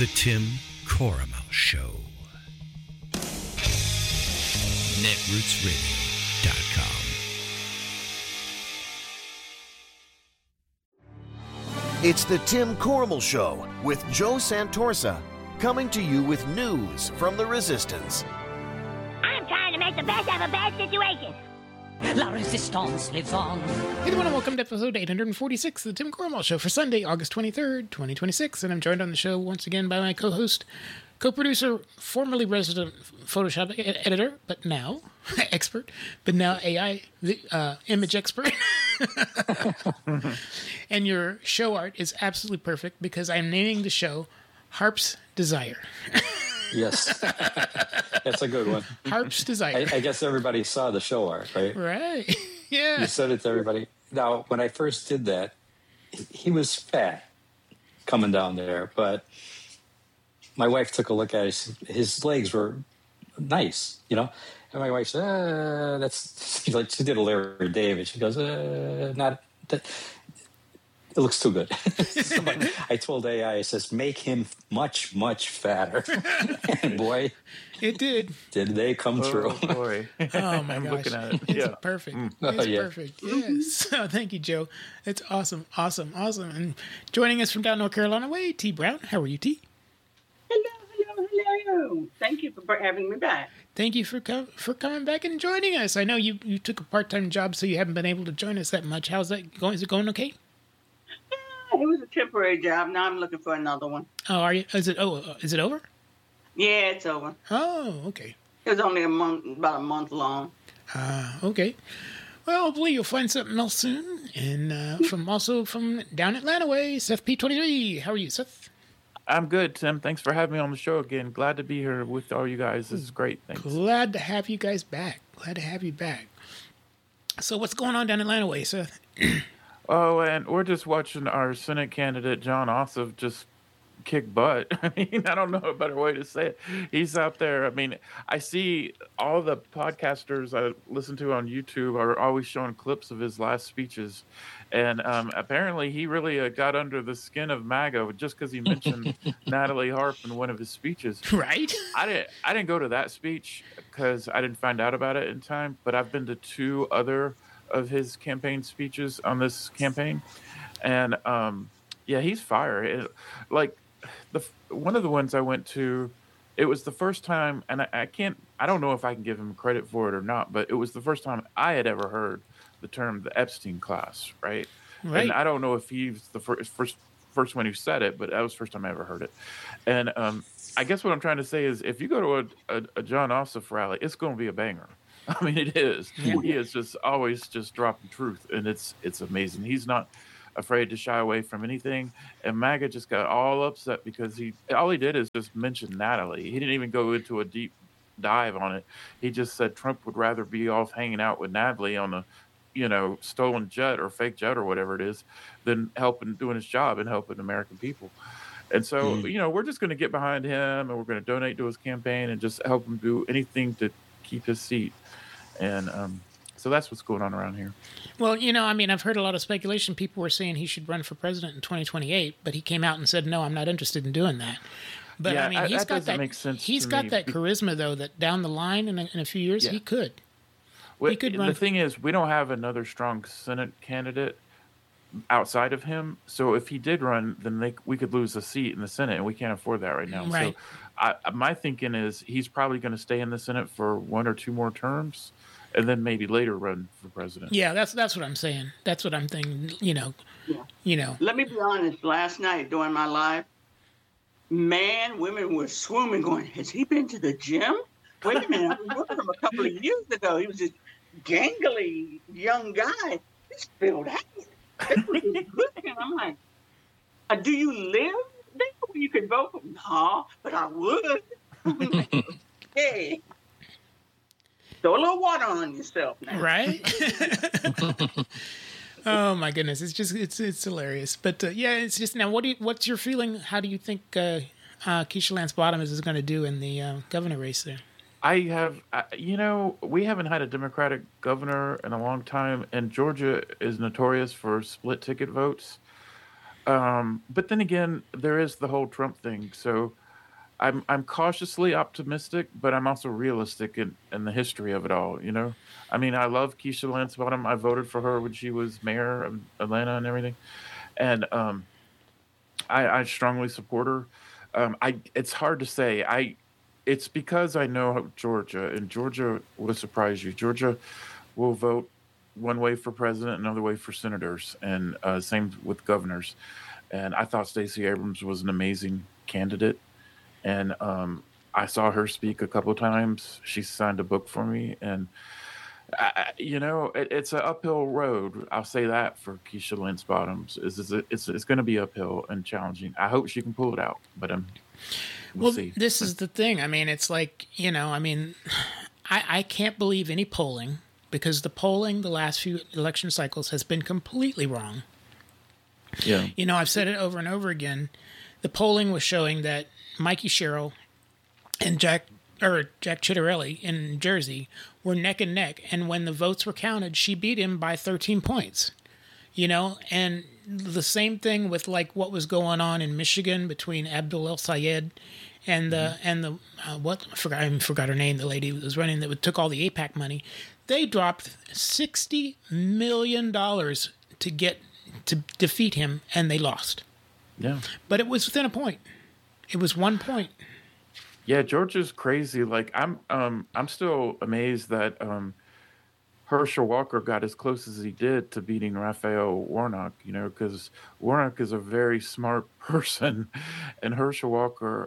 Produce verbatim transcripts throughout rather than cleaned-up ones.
The Tim Corrimal Show. netroots radio dot com. It's the Tim Corrimal Show with Joe Santorsa, coming to you with news from the Resistance. I'm trying to make the best out of a bad situation. La Resistance lives on. Hey everyone, and welcome to episode eight hundred forty-six of the Tim Corrimal Show for Sunday, August twenty-third, twenty twenty-six. And I'm joined on the show once again by my co-host, co-producer, formerly resident Photoshop e- editor, but now expert, but now A I uh, image expert. And your show art is absolutely perfect because I'm naming the show Harp's Desire. Yes, that's a good one. Harp's Desire. I, I guess everybody saw the show art, right? Right. Yeah. You said it to everybody. Now, when I first did that, he was fat coming down there, but my wife took a look at it. His legs were nice, you know. And my wife said, uh, "That's," she like she did a Larry David. She goes, uh, "Not that." It looks too good. So I told A I, I says, make him much, much fatter. And boy, it did. Did they come oh, true? Boy. Oh, my I'm gosh. looking at it. It's Yeah. perfect. Mm. It's Oh, yeah. perfect. Yes. Oh, thank you, Joe. It's awesome, awesome, awesome. And joining us from down North Carolina way, T. Brown. How are you, T? Hello, hello, hello. Thank you for having me back. Thank you for com- for coming back and joining us. I know you, you took a part-time job, so you haven't been able to join us that much. How's that going? Is it going okay? It was a temporary job. Now I'm looking for another one. Oh, are you? Is it? Oh, uh, is it over? Yeah, it's over. Oh, okay. It was only a month, about a month long. Ah, uh, okay. Well, hopefully you'll find something else soon. And uh, from also from down Atlanta way, Seth P twenty-three. How are you, Seth? I'm good, Tim. Thanks for having me on the show again. Glad to be here with all you guys. This is great. Thanks. Glad to have you guys back. Glad to have you back. So what's going on down Atlanta way, Seth? Oh, and we're just watching our Senate candidate, Jon Ossoff, just kick butt. I mean, I don't know a better way to say it. He's out there. I mean, I see all the podcasters I listen to on YouTube are always showing clips of his last speeches. And um, apparently he really uh, got under the skin of MAGA just because he mentioned Natalie Harp in one of his speeches. Right. I didn't, I didn't go to that speech because I didn't find out about it in time, but I've been to two other of his campaign speeches on this campaign, and um, yeah, he's fire. It, like the one of the ones I went to, it was the first time, and I, I can't, I don't know if I can give him credit for it or not, but it was the first time I had ever heard the term the Epstein class, right? Right. And I don't know if he's the first first first one who said it, but that was the first time I ever heard it. And um, I guess what I'm trying to say is, if you go to a, a, a Jon Ossoff rally, it's going to be a banger. I mean, it is. Yeah. He is just always just dropping truth, and it's it's amazing. He's not afraid to shy away from anything. And MAGA just got all upset because he all he did is just mention Natalie. He didn't even go into a deep dive on it. He just said Trump would rather be off hanging out with Natalie on a, you know, stolen jet or fake jet or whatever it is, than helping doing his job and helping American people. And so, mm. you know, we're just going to get behind him, and we're going to donate to his campaign and just help him do anything to keep his seat. And um, so that's what's going on around here. Well, you know, I mean, I've heard a lot of speculation. People were saying he should run for president in twenty twenty-eight, but he came out and said, no, I'm not interested in doing that. But yeah, I mean, he's that got doesn't that. Make sense he's to got me. that charisma, though, that down the line in a, in a few years Yeah. he could. Well, he could run the for- thing is, we don't have another strong Senate candidate outside of him. So if he did run, then they, we could lose a seat in the Senate, and we can't afford that right now. Right. So I, my thinking is he's probably going to stay in the Senate for one or two more terms, and then maybe later run for president. Yeah, that's that's what I'm saying. That's what I'm thinking. You know, Yeah. you know. Let me be honest. Last night during my live, man, women were swimming going, has he been to the gym? Wait a minute. I was with him a couple of years ago. He was this gangly young guy. He's filled out. This was good. And I'm like, uh, do you live there where you could vote for? No, but I would. Hey. Throw a little water on yourself now. Right? Oh my goodness, it's just it's it's hilarious. But uh, yeah, it's just now. What do you, what's your feeling? How do you think uh, uh, Keisha Lance Bottoms is going to do in the uh, governor race there? I have, I- you know, we haven't had a Democratic governor in a long time, and Georgia is notorious for split ticket votes. Um, but then again, there is the whole Trump thing. So I'm I'm cautiously optimistic, but I'm also realistic in, in the history of it all. You know, I mean, I love Keisha Lance Bottom. I voted for her when she was mayor of Atlanta and everything, and um, I, I strongly support her. Um, I it's hard to say. I it's because I know Georgia, and Georgia will surprise you. Georgia will vote one way for president, another way for senators, and uh, same with governors. And I thought Stacey Abrams was an amazing candidate, and um, I saw her speak a couple of times. She signed a book for me, and I, you know, it, it's an uphill road. I'll say that for Keisha Lance Bottoms. Is it's it's, it's going to be uphill and challenging. I hope she can pull it out, but um, we'll, well, see. This is the thing. I mean, it's like, you know, I mean, I, I can't believe any polling, because the polling the last few election cycles has been completely wrong. Yeah. You know, I've said it over and over again. The polling was showing that Mikey Sherrill and Jack or Jack Chitterelli in Jersey were neck and neck, and when the votes were counted, she beat him by thirteen points. You know, and the same thing with like what was going on in Michigan between Abdul El Sayed and the mm-hmm. and the uh, what I forgot I forgot her name, the lady who was running that took all the AIPAC money. They dropped sixty million dollars to get to defeat him, and they lost. Yeah. But it was within a point. It was one point. Yeah, Georgia's crazy. Like I'm um I'm still amazed that um Herschel Walker got as close as he did to beating Raphael Warnock, you know, because Warnock is a very smart person and Herschel Walker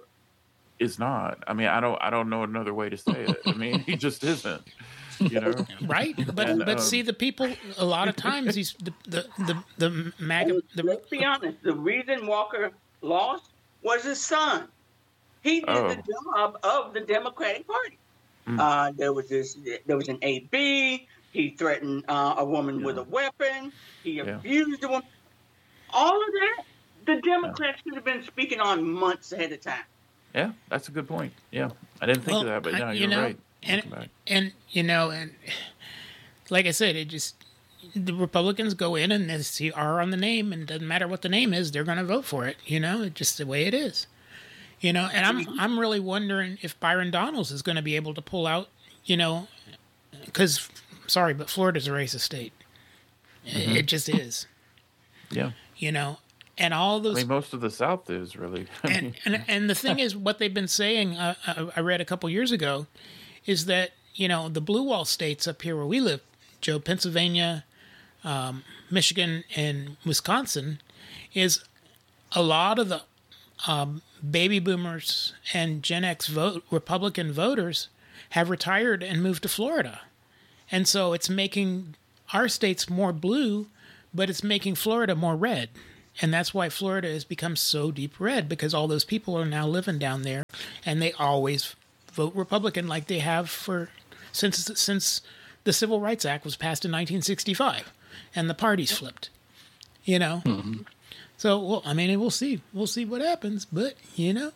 is not. I mean, I don't I don't know another way to say it. I mean, he just isn't. You know, right? But and, but um, see, the people a lot of times these the the the, the MAGA. The, let's be honest. The reason Walker lost was his son. He did oh. the job of the Democratic Party. Mm. Uh, there was this. There was an A B. He threatened uh, a woman yeah. with a weapon. He abused yeah. a woman. All of that, the Democrats yeah. should have been speaking on months ahead of time. Yeah, that's a good point. Yeah, I didn't think well, of that, but no, I, you're you know, right. And, and, you know, and like I said, it just, the Republicans go in and they see R on the name, and it doesn't matter what the name is, they're going to vote for it. You know, it's just the way it is. You know, and I'm I'm really wondering if Byron Donalds is going to be able to pull out, you know, because, sorry, but Florida's a racist state. Mm-hmm. It just is. Yeah. You know, and all those. I mean, most of the South is really. and, and and the thing is, what they've been saying, uh, I, I read a couple years ago, is that, you know, the blue wall states up here where we live, Joe, Pennsylvania, um, Michigan, and Wisconsin, is a lot of the um, baby boomers and Gen X vote Republican voters have retired and moved to Florida. And so it's making our states more blue, but it's making Florida more red. And that's why Florida has become so deep red, because all those people are now living down there, and they always vote Republican like they have for since since the Civil Rights Act was passed in nineteen sixty-five, and the parties flipped. You know, mm-hmm. so well, I mean, we'll see, we'll see what happens, but you know.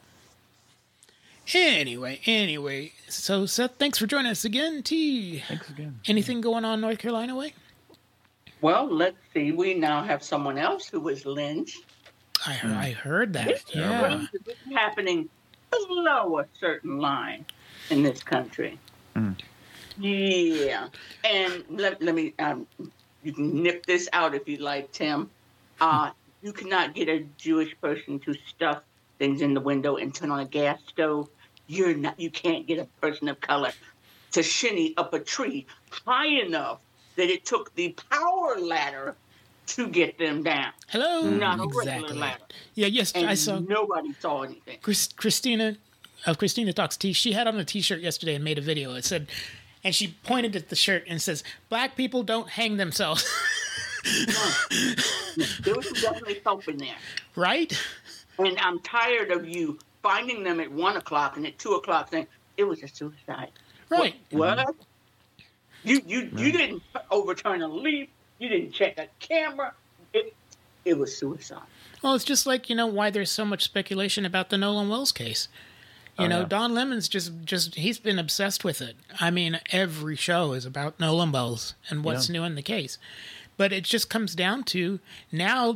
Anyway, anyway, so Seth, thanks for joining us again. T. Thanks again. Anything going on North Carolina way? Well, let's see. We now have someone else who was lynched. I heard, mm. I heard that. This yeah, is happening below a certain line in this country. Mm. Yeah, and let let me. Um, you can nip this out if you like, Tim. Uh, you cannot get a Jewish person to stuff things in the window and turn on a gas stove. You're not. You can't get a person of color to shinny up a tree high enough that it took the power ladder to get them down. Hello, not exactly. a regular ladder. Yeah, yes, and I saw. Nobody saw anything. Chris, Christina, of uh, Christina Talks Tea. She had on a T-shirt yesterday and made a video. It said, and she pointed at the shirt and says, "Black people don't hang themselves." No. There was definitely help in there, right? And I'm tired of you finding them at one o'clock and at two o'clock saying it was a suicide. Right? What? what? Mm-hmm. You you right. you didn't overturn a leaf. You didn't check a camera. It it was suicide. Well, it's just like, you know, why there's so much speculation about the Nolan Wells case. You oh, know, yeah. Don Lemon's just, just, he's been obsessed with it. I mean, every show is about Nolan Wells and what's yeah. new in the case. But it just comes down to now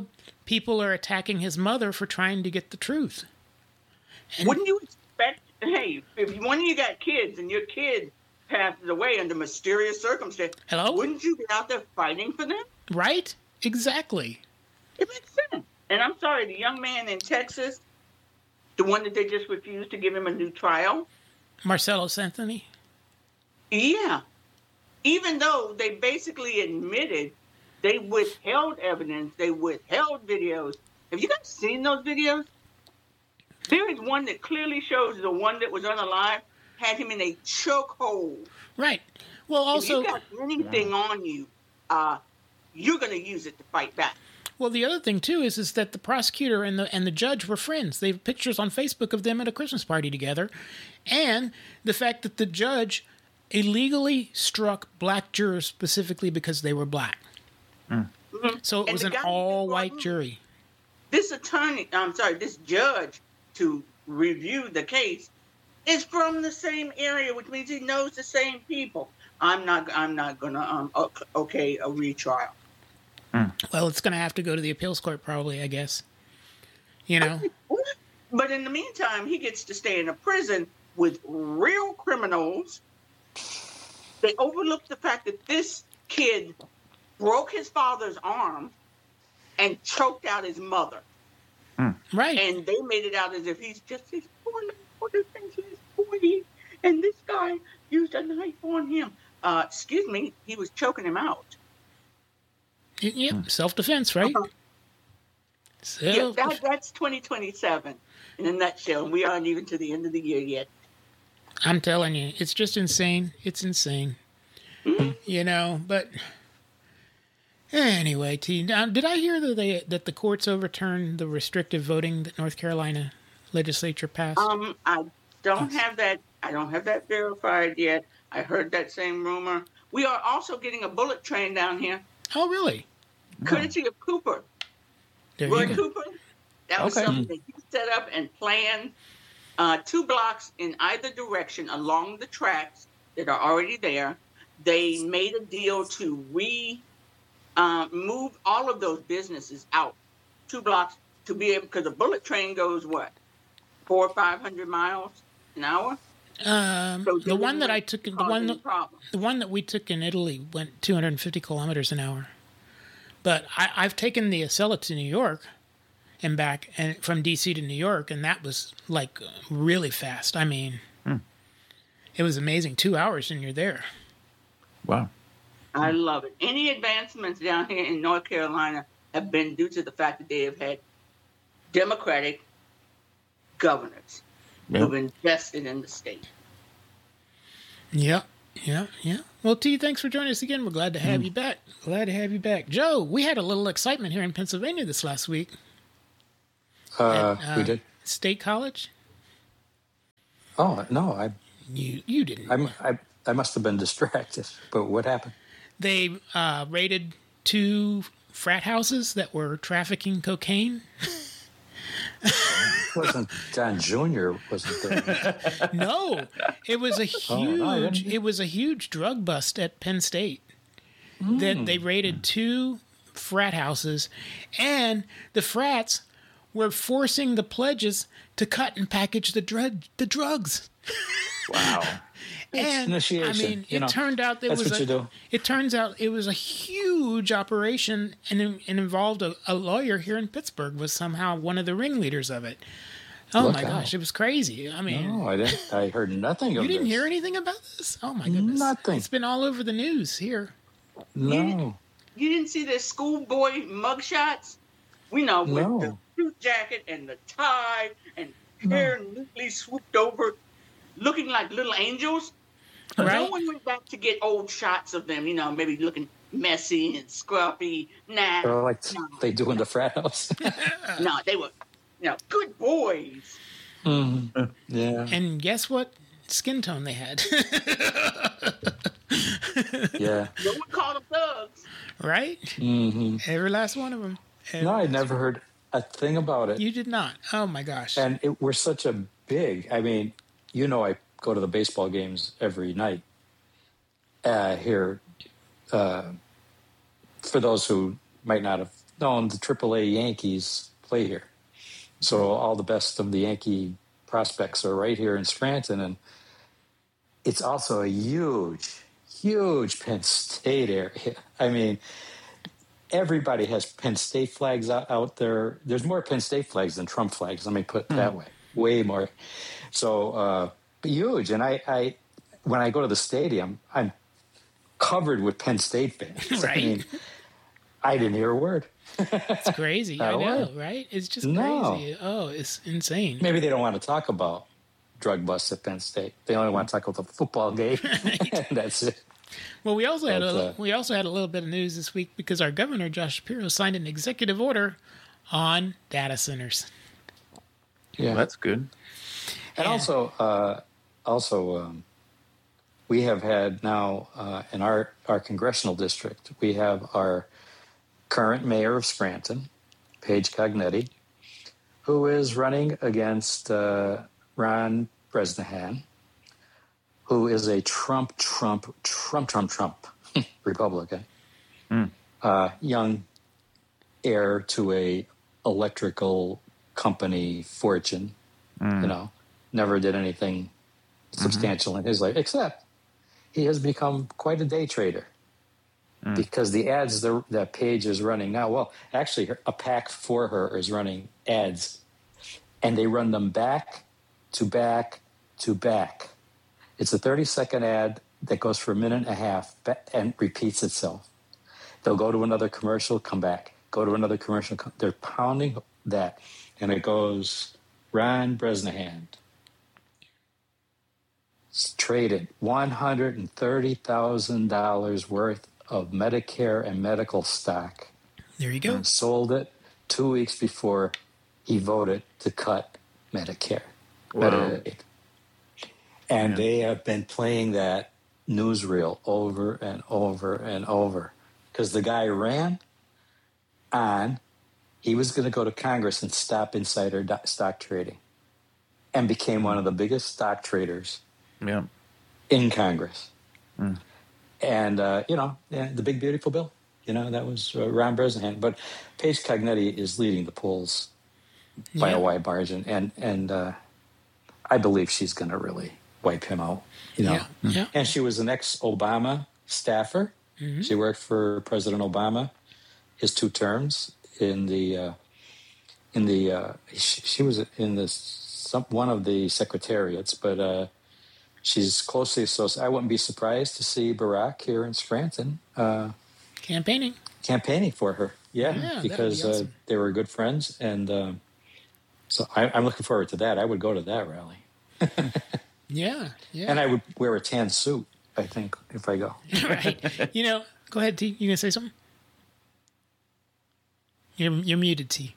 people are attacking his mother for trying to get the truth. And wouldn't you expect, hey, if one of you got kids and your kid passes away under mysterious circumstances, Hello? wouldn't you be out there fighting for them? Right? Exactly. It makes sense. And I'm sorry, the young man in Texas, the one that they just refused to give him a new trial. Marcellus Anthony? Yeah. Even though they basically admitted they withheld evidence, they withheld videos. Have you guys seen those videos? There is one that clearly shows the one that was unalive had him in a chokehold. Right. Well, also, if you got anything yeah. on you, uh, you're going to use it to fight back. Well, the other thing too is is that the prosecutor and the and the judge were friends. They have pictures on Facebook of them at a Christmas party together, and the fact that the judge illegally struck black jurors specifically because they were black. Mm. Mm-hmm. So it and was an all-white jury. This attorney, I'm sorry, this judge to review the case is from the same area, which means he knows the same people. I'm not. I'm not gonna. Um. Okay, a retrial. Well, it's going to have to go to the appeals court, probably. I guess. You know. But in the meantime, he gets to stay in a prison with real criminals. They overlooked the fact that this kid broke his father's arm and choked out his mother. Right. And they made it out as if he's just his poor little thinks he's forty, and this guy used a knife on him. Uh, excuse me, he was choking him out. Yep, self-defense, right? Uh-huh. Self- yeah, that, that's twenty twenty-seven in a nutshell. We aren't even to the end of the year yet. I'm telling you, it's just insane. It's insane. Mm-hmm. You know, but anyway, T, now, did I hear that they that the courts overturned the restrictive voting that North Carolina legislature passed? Um, I don't have that. I don't have that verified yet. I heard that same rumor. We are also getting a bullet train down here. Oh, really? Courtesy of Cooper. There Roy you go. Cooper. That was Okay. something that he set up and planned. Uh, two blocks in either direction along the tracks that are already there. They made a deal to re uh, move all of those businesses out two blocks to be able, because a bullet train goes what, four or five hundred miles an hour. Um, So the one that I wouldn't took, the cause one, any that, problems. the one that we took in Italy went two hundred fifty kilometers an hour. But I, I've taken the Acela to New York and back, and from D C to New York, and that was like really fast. I mean, Hmm. it was amazing. Two hours and you're there. Wow. I love it. Any advancements down here in North Carolina have been due to the fact that they have had Democratic governors Yep. who've invested in the state. Yeah, yeah, yeah. Well, T, thanks for joining us again. We're glad to have you back. Glad to have you back. Joe, we had a little excitement here in Pennsylvania this last week. Uh, At, uh, we did. State College? Oh no, I You you didn't. I'm, I I must have been distracted. But what happened? They uh, raided two frat houses that were trafficking cocaine. Wasn't John Junior wasn't there? No, it was a Oh, no, I huge. didn't. It was a huge drug bust at Penn State. That they raided two frat houses, and the frats were forcing the pledges to cut and package the drug the drugs. Wow. And initiation, I mean, you it know. turned out there That's was what a, you do. It turns out it was a huge operation, and it, it involved a, a lawyer here in Pittsburgh was somehow one of the ringleaders of it. Oh Look my out. gosh, it was crazy. I mean, No, I didn't. I heard nothing of you didn't this. hear anything about this? Oh my goodness, Nothing. It's been all over the news here. No. You didn't see the schoolboy mugshots? We know with No. the suit jacket and the tie and hair neatly swooped over, looking like little angels. No Right? one went back to get old shots of them, you know, maybe looking messy and scruffy. Nah, Or like no, they do in the frat house. no, they were, you know, good boys. Mhm. Yeah. And guess what? Skin tone they had, Yeah. No one called them thugs. right? hmm Every last one of them. Every No, I last never heard a thing about it. You did not. Oh my gosh. And it, we're such a big, I mean, you know, I go to the baseball games every night uh, here. Uh, for those who might not have No, and the triple A Yankees play here. So all the best of the Yankee prospects are right here in Scranton. And it's also a huge, huge Penn State area. I mean, everybody has Penn State flags out, out there. There's more Penn State flags than Trump flags. Let me put it mm. that way. Way more. So uh, huge. And I, I, when I go to the stadium, I'm covered with Penn State fans. Right. I mean, I didn't hear a word. It's crazy. I know, right? It's just no. crazy. Oh, it's insane. Maybe they don't want to talk about drug busts at Penn State. They only want to talk about the football game. Right. That's it. Well, we also but, had a uh, we also had a little bit of news this week because our governor Josh Shapiro signed an executive order on data centers. Yeah, well, that's good. And yeah. also, uh, also, um, we have had now uh, in our our congressional district, we have our current mayor of Scranton, Paige Cognetti, who is running against uh, Ron Bresnahan, who is a Trump, Trump, Trump, Trump, Trump Republican, mm. uh, young heir to a electrical company fortune, mm. you know, never did anything substantial mm-hmm. in his life, except he has become quite a day trader. Mm. Because the ads the, that Paige is running now, well, actually, a PAC for her is running ads, and they run them back to back to back. It's a thirty-second ad that goes for a minute and a half and repeats itself. They'll go to another commercial, come back, go to another commercial. They're pounding that, and it goes, Ron Bresnahan traded one hundred thirty thousand dollars worth of Medicare and medical stock. There you go. And sold it two weeks before he voted to cut Medicare. Wow. Medicaid. And yeah. they have been playing that newsreel over and over and over. Because the guy ran on, he was going to go to Congress and stop insider do- stock trading. And became one of the biggest stock traders yeah. in Congress. Mm. And, uh, you know, yeah, the big, beautiful bill, you know, that was uh, Ron Bresnahan. But Paige Cognetti is leading the polls by yeah. a wide margin. And, and uh, I believe she's going to really wipe him out, you know. Yeah. Yeah. And she was an ex-Obama staffer. Mm-hmm. She worked for President Obama his two terms in the, uh, in the uh, she, she was in the, some, one of the secretariats, but uh, she's closely associated. I wouldn't be surprised to see Barack here in Scranton. Uh, campaigning. Campaigning for her. Yeah, yeah because be awesome. uh, they were good friends. And um, so I, I'm looking forward to that. I would go to that rally. yeah, yeah. And I would wear a tan suit, I think, if I go. Right. You know, go ahead, T. You going to say something? You're, you're muted, T.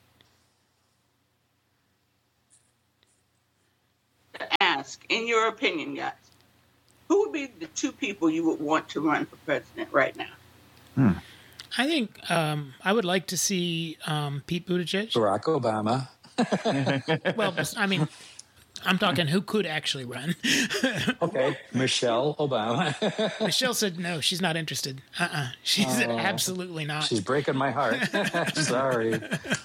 Ask, in your opinion, guys, who would be the two people you would want to run for president right now? Hmm. I think um, I would like to see um, Pete Buttigieg. Barack Obama. Well, I mean, I'm talking who could actually run. Okay, Michelle Obama. Michelle said no, she's not interested. Uh-uh. She's Oh, absolutely not. She's breaking my heart. Sorry.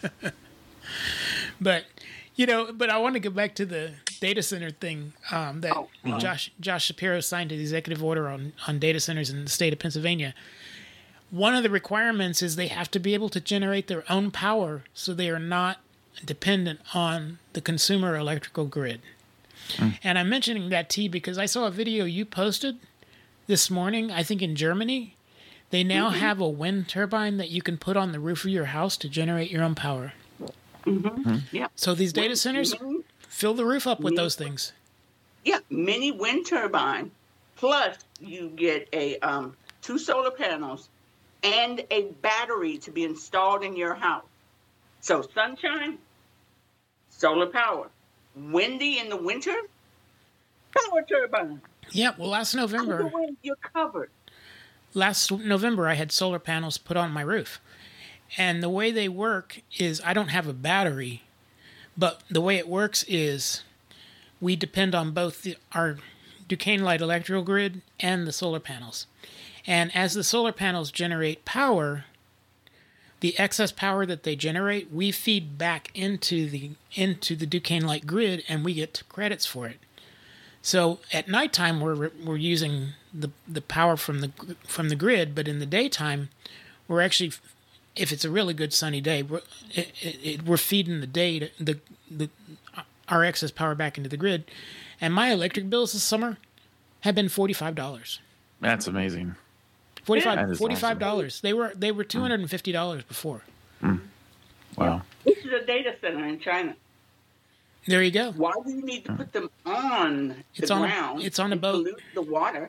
But, you know, but I want to go back to the data center thing um, that Oh. Josh Josh Shapiro signed an executive order on, on data centers in the state of Pennsylvania. One of the requirements is they have to be able to generate their own power so they are not dependent on the consumer electrical grid. Mm. And I'm mentioning that, T, because I saw a video you posted this morning, I think in Germany. They now mm-hmm. have a wind turbine that you can put on the roof of your house to generate your own power. Mm-hmm. Mm-hmm. Yeah. So these data centers, fill the roof up with those things. Yeah, mini wind turbine. Plus, you get a um, two solar panels and a battery to be installed in your house. So sunshine, solar power. Windy in the winter, power turbine. Yeah, well, last November, Wind, you're covered. last November, I had solar panels put on my roof. And the way they work is I don't have a battery, but the way it works is we depend on both the, our Duquesne Light electrical grid and the solar panels. And as the solar panels generate power, the excess power that they generate, we feed back into the into the Duquesne Light grid, and we get credits for it. So at nighttime, we're we're using the the power from the from the grid, but in the daytime, we're actually, if it's a really good sunny day, we're it, it, we're feeding the day to, the the our excess power back into the grid. And my electric bills this summer have been forty-five dollars. That's amazing. Forty-five forty-five dollars. Awesome. They were they were two hundred and fifty dollars before. Mm. Wow. This is a data center in China. There you go. Why do you need to put them on the it's on ground? A, it's on a boat. Pollute the water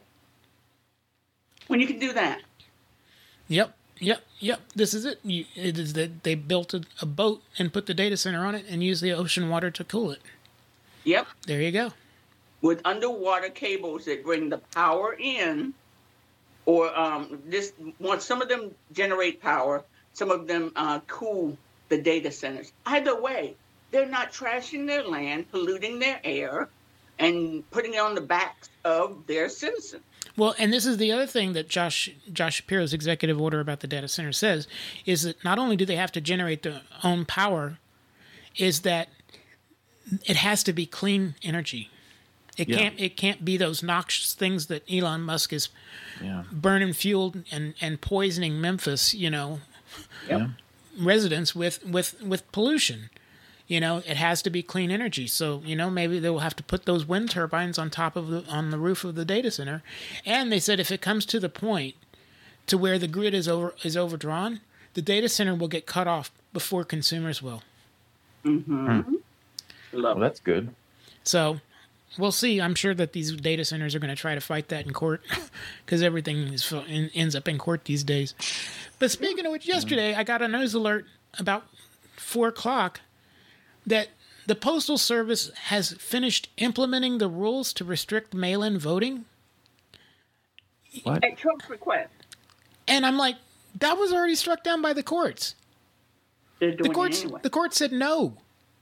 when you can do that. Yep, yep, yep. This is it. You, it is that they built a, a boat and put the data center on it and used the ocean water to cool it. Yep. There you go. With underwater cables that bring the power in, or um, this. Once some of them generate power, some of them uh, cool the data centers. Either way, they're not trashing their land, polluting their air, and putting it on the backs of their citizens. Well, and this is the other thing that Josh Josh Shapiro's executive order about the data center says, is that not only do they have to generate their own power, is that it has to be clean energy. It yeah. can't it can't be those noxious things that Elon Musk is yeah. burning fuel and, and poisoning Memphis, you know, yep. residents with, with, with pollution. You know, it has to be clean energy. So, you know, maybe they will have to put those wind turbines on top of the on the roof of the data center. And they said if it comes to the point to where the grid is over is overdrawn, the data center will get cut off before consumers will. Mm-hmm. Hmm. Well, that's good. So, we'll see. I'm sure that these data centers are going to try to fight that in court because everything is ends up in court these days. But speaking of which, yesterday I got a news alert about four o'clock that the Postal Service has finished implementing the rules to restrict mail-in voting. What? At Trump's request. And I'm like, that was already struck down by the courts. They're doing the courts, it anyway. The court said no.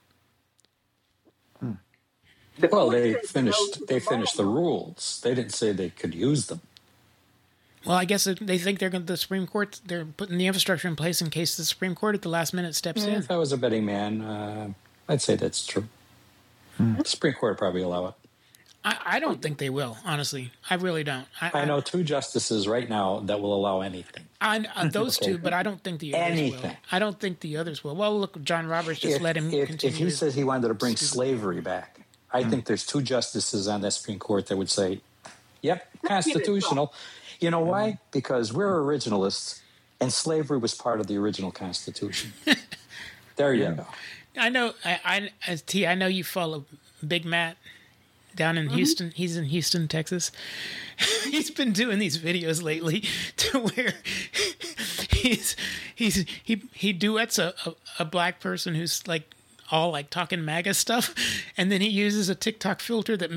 Hmm. Well, they finished. They finished the rules. They didn't say they could use them. Well, I guess they think they're going to, the Supreme Court, they're putting the infrastructure in place in case the Supreme Court at the last minute steps Yeah, in. if I was a betting man, uh, I'd say that's true. Hmm. The Supreme Court would probably allow it. I, I don't think they will, honestly. I really don't. I, I know two justices right now that will allow anything. I, uh, those two, but I don't think the others anything. will. I don't think the others will. Well, look, John Roberts just if, let him if, continue. If he says he wanted to bring stupid. slavery back, I think there's two justices on that Supreme Court that would say, yep, constitutional. You know why? Because we're originalists, and slavery was part of the original Constitution. There you yeah. go. I know, I, I, as T, I know you follow Big Matt down in mm-hmm. Houston. He's in Houston, Texas. He's been doing these videos lately to where he's he's he he duets a, a, a black person who's like all like talking MAGA stuff, and then he uses a TikTok filter that